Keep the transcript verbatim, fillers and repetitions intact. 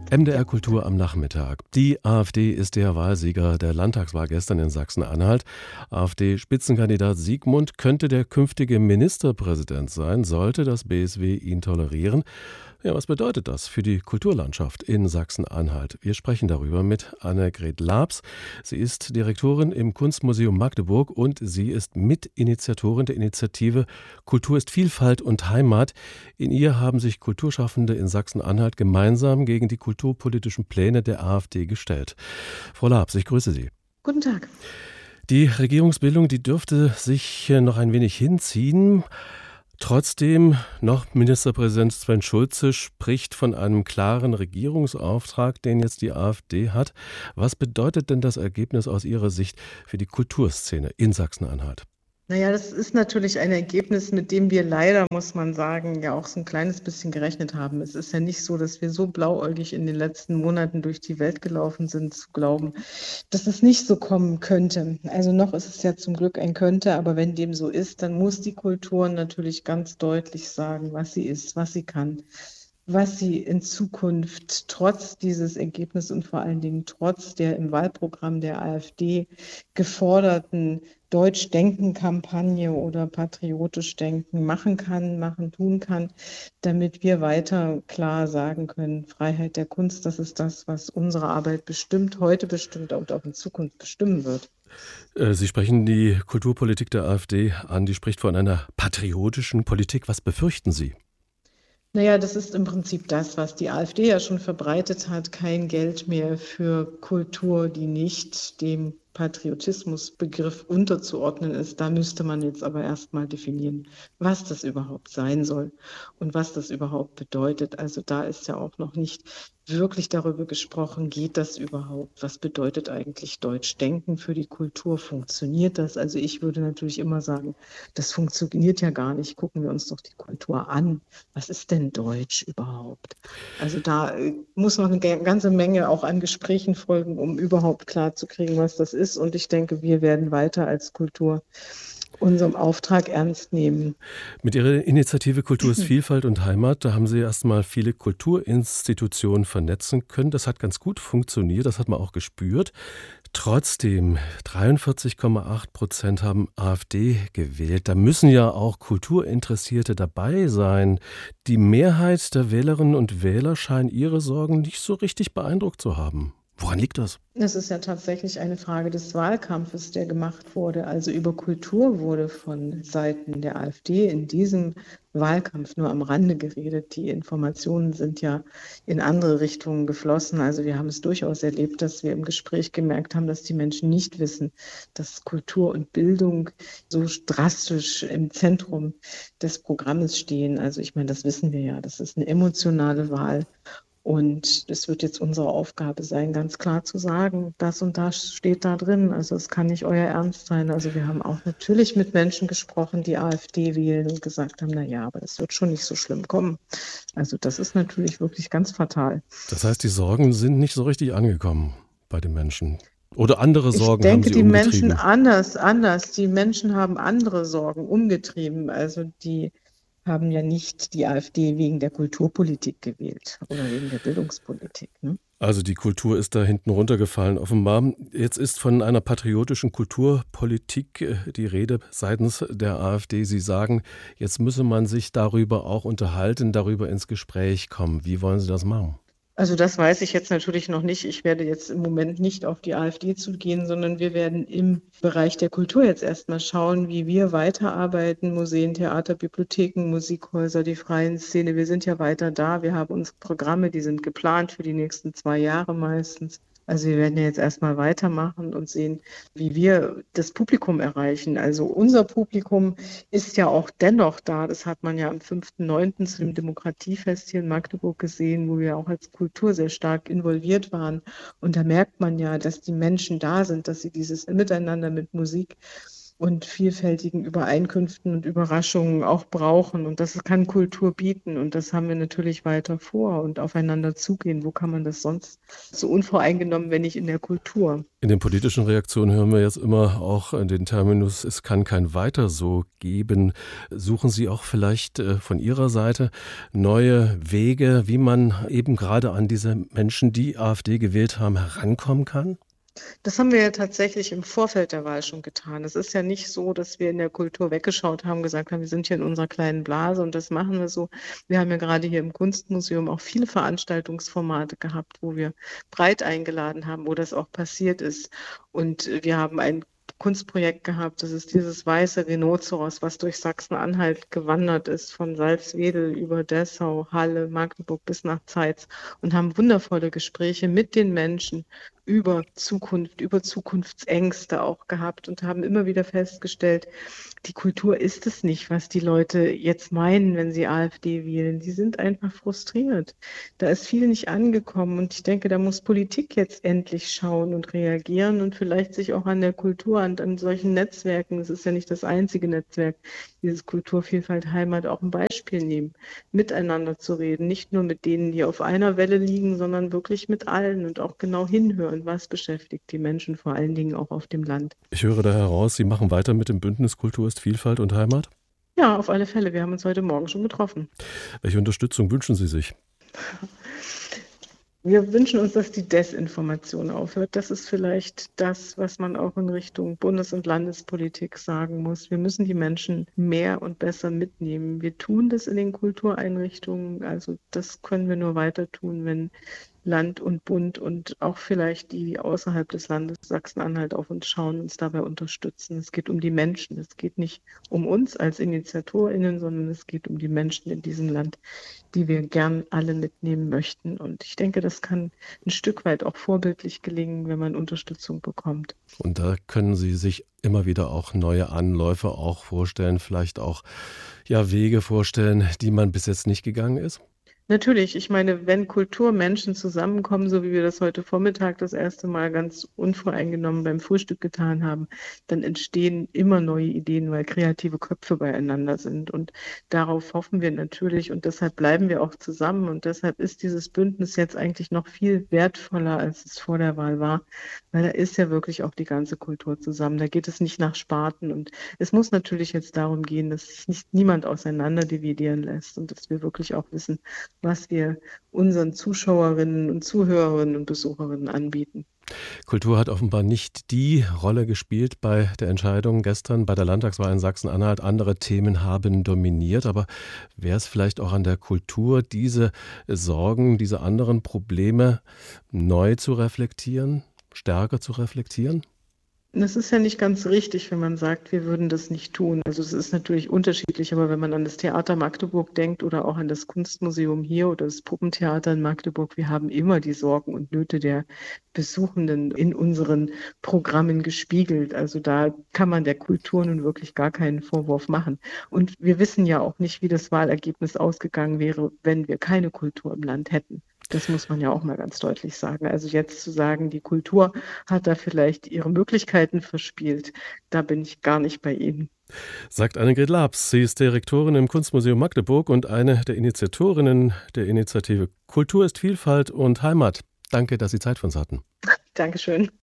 M D R Kultur am Nachmittag. Die AfD ist der Wahlsieger der Landtagswahl gestern in Sachsen-Anhalt. AfD-Spitzenkandidat Siegmund könnte der künftige Ministerpräsident sein, sollte das B S W ihn tolerieren. Ja, was bedeutet das für die Kulturlandschaft in Sachsen-Anhalt? Wir sprechen darüber mit Annegret Laabs. Sie ist Direktorin im Kunstmuseum Magdeburg und sie ist Mitinitiatorin der Initiative Kultur ist Vielfalt und Heimat. In ihr haben sich Kulturschaffende in Sachsen-Anhalt gemeinsam gegen die kulturpolitischen Pläne der AfD gestellt. Frau Laabs, ich grüße Sie. Guten Tag. Die Regierungsbildung, die dürfte sich noch ein wenig hinziehen. Trotzdem, noch Ministerpräsident Sven Schulze spricht von einem klaren Regierungsauftrag, den jetzt die AfD hat. Was bedeutet denn das Ergebnis aus Ihrer Sicht für die Kulturszene in Sachsen-Anhalt? Naja, das ist natürlich ein Ergebnis, mit dem wir leider, muss man sagen, ja auch so ein kleines bisschen gerechnet haben. Es ist ja nicht so, dass wir so blauäugig in den letzten Monaten durch die Welt gelaufen sind, zu glauben, dass es nicht so kommen könnte. Also noch ist es ja zum Glück ein könnte, aber wenn dem so ist, dann muss die Kultur natürlich ganz deutlich sagen, was sie ist, was sie kann, was sie in Zukunft trotz dieses Ergebnisses und vor allen Dingen trotz der im Wahlprogramm der AfD geforderten Deutsch-Denken-Kampagne oder patriotisch Denken machen kann, machen, tun kann, damit wir weiter klar sagen können, Freiheit der Kunst, das ist das, was unsere Arbeit bestimmt, heute bestimmt und auch in Zukunft bestimmen wird. Sie sprechen die Kulturpolitik der AfD an, die spricht von einer patriotischen Politik. Was befürchten Sie? Naja, das ist im Prinzip das, was die AfD ja schon verbreitet hat, kein Geld mehr für Kultur, die nicht dem Patriotismusbegriff unterzuordnen ist. Da müsste man jetzt aber erstmal definieren, was das überhaupt sein soll und was das überhaupt bedeutet. Also da ist ja auch noch nicht wirklich darüber gesprochen, geht das überhaupt? Was bedeutet eigentlich Deutsch denken für die Kultur? Funktioniert das? Also ich würde natürlich immer sagen, das funktioniert ja gar nicht. Gucken wir uns doch die Kultur an. Was ist denn Deutsch überhaupt? Also da muss noch eine ganze Menge auch an Gesprächen folgen, um überhaupt klar zu kriegen, was das ist. Und ich denke, wir werden weiter als Kultur unserem Auftrag ernst nehmen. Mit Ihrer Initiative Kultur ist Vielfalt und Heimat, da haben Sie erstmal viele Kulturinstitutionen vernetzen können. Das hat ganz gut funktioniert, das hat man auch gespürt. Trotzdem, dreiundvierzig Komma acht Prozent haben AfD gewählt. Da müssen ja auch Kulturinteressierte dabei sein. Die Mehrheit der Wählerinnen und Wähler scheinen ihre Sorgen nicht so richtig beeindruckt zu haben. Woran liegt das? Es ist ja tatsächlich eine Frage des Wahlkampfes, der gemacht wurde. Also über Kultur wurde von Seiten der AfD in diesem Wahlkampf nur am Rande geredet. Die Informationen sind ja in andere Richtungen geflossen. Also wir haben es durchaus erlebt, dass wir im Gespräch gemerkt haben, dass die Menschen nicht wissen, dass Kultur und Bildung so drastisch im Zentrum des Programmes stehen. Also ich meine, das wissen wir ja. Das ist eine emotionale Wahl. Und es wird jetzt unsere Aufgabe sein, ganz klar zu sagen, das und das steht da drin. Also es kann nicht euer Ernst sein. Also wir haben auch natürlich mit Menschen gesprochen, die AfD wählen und gesagt haben, na ja, aber das wird schon nicht so schlimm kommen. Also das ist natürlich wirklich ganz fatal. Das heißt, die Sorgen sind nicht so richtig angekommen bei den Menschen. Oder andere Sorgen ich denke, haben sie die umgetrieben. Menschen anders, anders. Die Menschen haben andere Sorgen umgetrieben. Also die haben ja nicht die AfD wegen der Kulturpolitik gewählt oder wegen der Bildungspolitik. Ne? Also die Kultur ist da hinten runtergefallen offenbar. Jetzt ist von einer patriotischen Kulturpolitik die Rede seitens der AfD. Sie sagen, jetzt müsse man sich darüber auch unterhalten, darüber ins Gespräch kommen. Wie wollen Sie das machen? Also das weiß ich jetzt natürlich noch nicht. Ich werde jetzt im Moment nicht auf die AfD zugehen, sondern wir werden im Bereich der Kultur jetzt erstmal schauen, wie wir weiterarbeiten. Museen, Theater, Bibliotheken, Musikhäuser, die freien Szene. Wir sind ja weiter da. Wir haben unsere Programme, die sind geplant für die nächsten zwei Jahre meistens. Also wir werden ja jetzt erstmal weitermachen und sehen, wie wir das Publikum erreichen. Also unser Publikum ist ja auch dennoch da. Das hat man ja am fünften neunten zu dem Demokratiefest hier in Magdeburg gesehen, wo wir auch als Kultur sehr stark involviert waren. Und da merkt man ja, dass die Menschen da sind, dass sie dieses Miteinander mit Musik und vielfältigen Übereinkünften und Überraschungen auch brauchen. Und das kann Kultur bieten. Und das haben wir natürlich weiter vor und aufeinander zugehen. Wo kann man das sonst so unvoreingenommen, wenn nicht in der Kultur? In den politischen Reaktionen hören wir jetzt immer auch den Terminus, es kann kein Weiter so geben. Suchen Sie auch vielleicht von Ihrer Seite neue Wege, wie man eben gerade an diese Menschen, die AfD gewählt haben, herankommen kann? Das haben wir ja tatsächlich im Vorfeld der Wahl schon getan. Es ist ja nicht so, dass wir in der Kultur weggeschaut haben, gesagt haben, wir sind hier in unserer kleinen Blase und das machen wir so. Wir haben ja gerade hier im Kunstmuseum auch viele Veranstaltungsformate gehabt, wo wir breit eingeladen haben, wo das auch passiert ist. Und wir haben ein Kunstprojekt gehabt. Das ist dieses weiße Rhinoceros, was durch Sachsen-Anhalt gewandert ist, von Salzwedel über Dessau, Halle, Magdeburg bis nach Zeitz und haben wundervolle Gespräche mit den Menschen über Zukunft, über Zukunftsängste auch gehabt und haben immer wieder festgestellt, die Kultur ist es nicht, was die Leute jetzt meinen, wenn sie AfD wählen. Die sind einfach frustriert. Da ist viel nicht angekommen und ich denke, da muss Politik jetzt endlich schauen und reagieren und vielleicht sich auch an der Kultur, an, an solchen Netzwerken, es ist ja nicht das einzige Netzwerk, dieses Kulturvielfalt Heimat auch ein Beispiel nehmen, miteinander zu reden, nicht nur mit denen, die auf einer Welle liegen, sondern wirklich mit allen und auch genau hinhören, was beschäftigt die Menschen, vor allen Dingen auch auf dem Land. Ich höre da heraus, Sie machen weiter mit dem Bündnis Kultur ist Vielfalt und Heimat? Ja, auf alle Fälle. Wir haben uns heute Morgen schon getroffen. Welche Unterstützung wünschen Sie sich? Wir wünschen uns, dass die Desinformation aufhört. Das ist vielleicht das, was man auch in Richtung Bundes- und Landespolitik sagen muss. Wir müssen die Menschen mehr und besser mitnehmen. Wir tun das in den Kultureinrichtungen. Also das können wir nur weiter tun, wenn Land und Bund und auch vielleicht die, die außerhalb des Landes Sachsen-Anhalt auf uns schauen, uns dabei unterstützen. Es geht um die Menschen. Es geht nicht um uns als InitiatorInnen, sondern es geht um die Menschen in diesem Land, die wir gern alle mitnehmen möchten. Und ich denke, das kann ein Stück weit auch vorbildlich gelingen, wenn man Unterstützung bekommt. Und da können Sie sich immer wieder auch neue Anläufe auch vorstellen, vielleicht auch ja, Wege vorstellen, die man bis jetzt nicht gegangen ist? Natürlich, ich meine, wenn Kulturmenschen zusammenkommen, so wie wir das heute Vormittag das erste Mal ganz unvoreingenommen beim Frühstück getan haben, dann entstehen immer neue Ideen, weil kreative Köpfe beieinander sind. Und darauf hoffen wir natürlich und deshalb bleiben wir auch zusammen. Und deshalb ist dieses Bündnis jetzt eigentlich noch viel wertvoller, als es vor der Wahl war, weil da ist ja wirklich auch die ganze Kultur zusammen. Da geht es nicht nach Sparten. Und es muss natürlich jetzt darum gehen, dass sich nicht niemand auseinander dividieren lässt und dass wir wirklich auch wissen, was wir unseren Zuschauerinnen und Zuhörerinnen und Besucherinnen anbieten. Kultur hat offenbar nicht die Rolle gespielt bei der Entscheidung gestern bei der Landtagswahl in Sachsen-Anhalt. Andere Themen haben dominiert, aber wäre es vielleicht auch an der Kultur, diese Sorgen, diese anderen Probleme neu zu reflektieren, stärker zu reflektieren? Das ist ja nicht ganz richtig, wenn man sagt, wir würden das nicht tun. Also es ist natürlich unterschiedlich, aber wenn man an das Theater Magdeburg denkt oder auch an das Kunstmuseum hier oder das Puppentheater in Magdeburg, wir haben immer die Sorgen und Nöte der Besuchenden in unseren Programmen gespiegelt. Also da kann man der Kultur nun wirklich gar keinen Vorwurf machen. Und wir wissen ja auch nicht, wie das Wahlergebnis ausgegangen wäre, wenn wir keine Kultur im Land hätten. Das muss man ja auch mal ganz deutlich sagen. Also jetzt zu sagen, die Kultur hat da vielleicht ihre Möglichkeiten verspielt, da bin ich gar nicht bei Ihnen. Sagt Annegret Labs. Sie ist Direktorin im Kunstmuseum Magdeburg und eine der Initiatorinnen der Initiative Kultur ist Vielfalt und Heimat. Danke, dass Sie Zeit für uns hatten. Dankeschön.